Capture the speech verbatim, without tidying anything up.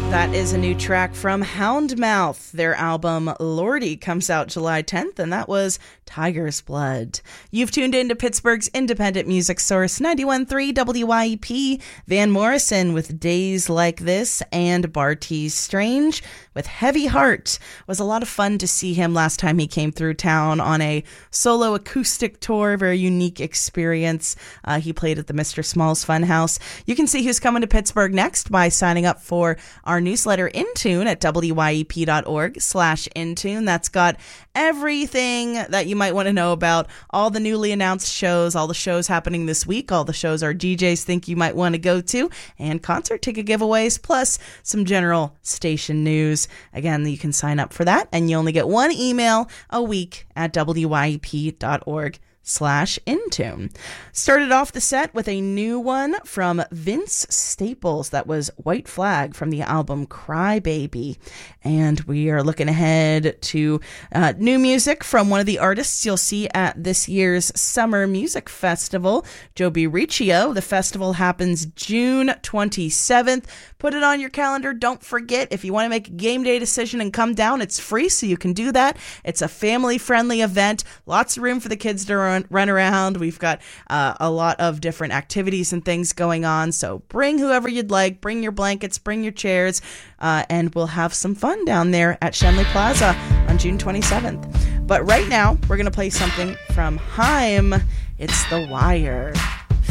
That is a new track from Houndmouth. Their album Lordy comes out July tenth, and that was Tiger's Blood. You've tuned into Pittsburgh's independent music source, ninety-one point three W Y E P. Van Morrison with Days Like This, and Bartees Strange with Heavy Heart. It was a lot of fun to see him last time he came through town on a solo acoustic tour. Very unique experience. Uh, he played at the Mister Smalls Funhouse. You can see who's coming to Pittsburgh next by signing up for our newsletter Intune at W Y E P dot org slash Intune. That's got everything that you might want to know about all the newly announced shows, all the shows happening this week, all the shows our D Js think you might want to go to, and concert ticket giveaways, plus some general station news. Again, you can sign up for that, and you only get one email a week at W Y E P dot org slash Intune. Started off the set with a new one from Vince Staples. That was White Flag from the album Cry Baby. And we are looking ahead to uh, new music from one of the artists you'll see at this year's Summer Music Festival, Joby Riccio. The festival happens June twenty-seventh. Put it on your calendar. Don't forget, if you want to make a game day decision and come down, it's free, so you can do that. It's a family-friendly event. Lots of room for the kids to run, run around. We've got uh, a lot of different activities and things going on, so bring whoever you'd like. Bring your blankets, bring your chairs, uh, and we'll have some fun down there at Schenley Plaza on June twenty-seventh. But right now, we're going to play something from Haim. It's The Wire.